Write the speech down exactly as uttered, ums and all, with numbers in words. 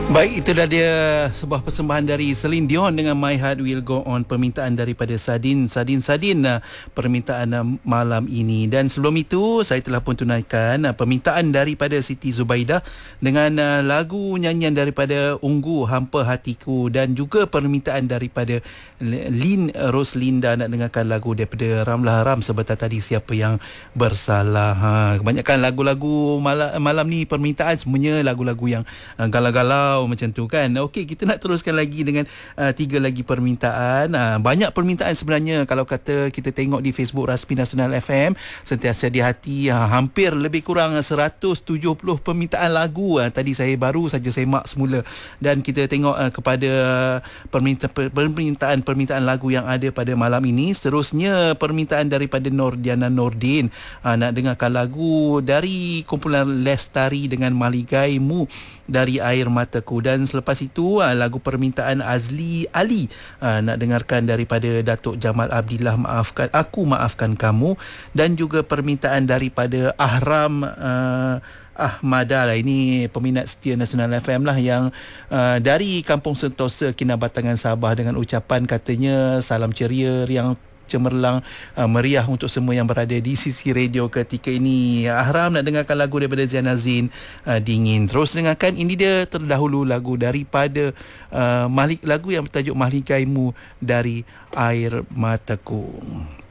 Baik, itulah dia sebuah persembahan dari Celine Dion dengan My Heart Will Go On, permintaan daripada Sadin Sadin Sadin uh, permintaan uh, malam ini. Dan sebelum itu saya telah pun tunaikan uh, permintaan daripada Siti Zubaidah dengan uh, lagu nyanyian daripada Unggu Hampa Hatiku, dan juga permintaan daripada Lin Roslinda nak dengarkan lagu daripada Ramlah Ram sebentar tadi, Siapa Yang Bersalah. Ha, kebanyakan lagu-lagu malam, malam ni permintaan semuanya lagu-lagu yang uh, galau-galau macam tu kan. Okey, kita nak teruskan lagi dengan uh, tiga lagi permintaan. Uh, banyak permintaan sebenarnya kalau kata kita tengok di Facebook Rasmi Nasional F M, sentiasa di hati, uh, hampir lebih kurang seratus tujuh puluh permintaan lagu. Uh, tadi saya baru saja semak semula, dan kita tengok uh, kepada permintaan permintaan permintaan lagu yang ada pada malam ini. Seterusnya permintaan daripada Nordiana Nordin, uh, nak dengarkan lagu dari kumpulan Lestari dengan Maligaimu dari Air Mataku. Dan selepas itu lagu permintaan Azli Ali, nak dengarkan daripada Datuk Jamal Abdillah, Maafkan Aku Maafkan Kamu. Dan juga permintaan daripada Ahram uh, Ahmada lah. Ini peminat setia Nasional F M lah, yang uh, dari Kampung Sentosa, Kinabatangan, Sabah, dengan ucapan katanya salam ceria, riang cemerlang, uh, meriah untuk semua yang berada di sisi radio ketika ini. Ahram nak dengarkan lagu daripada Zain Azin, uh, Dingin. Terus dengarkan, ini dia terdahulu lagu daripada uh, Mahlik, lagu yang bertajuk Mahligaimu dari Air Mataku.